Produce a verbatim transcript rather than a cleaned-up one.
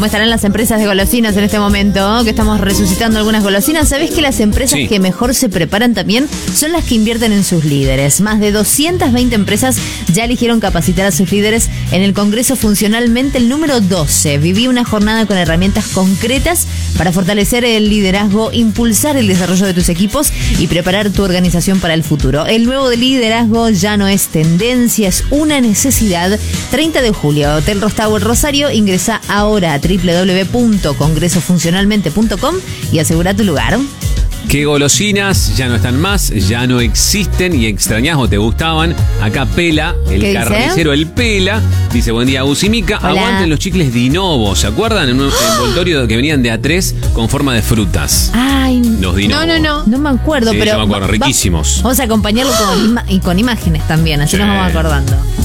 ¿Cómo estarán las empresas de golosinas en este momento? Que estamos resucitando algunas golosinas. ¿Sabés que las empresas Sí. que mejor se preparan también son las que invierten en sus líderes? Más de doscientas veinte empresas ya eligieron capacitar a sus líderes en el Congreso Funcionalmente el número doce. Viví una jornada con herramientas concretas para fortalecer el liderazgo, impulsar el desarrollo de tus equipos y preparar tu organización para el futuro. El nuevo liderazgo ya no es tendencia, es una necesidad. treinta de julio, Hotel Rostower Rosario. Ingresa ahora a doble u doble u doble u punto congreso funcionalmente punto com y asegura tu lugar. ¿Qué golosinas ya no están más, ya no existen y extrañás o te gustaban? Acá Pela, el ¿Qué dice? carnicero, el Pela, dice: buen día, Gusimica. Hola. Aguanten los chicles Dinovo. ¿Se acuerdan? En un envoltorio que venían de A tres con forma de frutas. Ay, Los Dinovo. No, no, no. no me acuerdo, Sí, pero yo me acuerdo, va- riquísimos. Vamos a acompañarlo con, ima- y con imágenes también, así Sí. nos vamos acordando.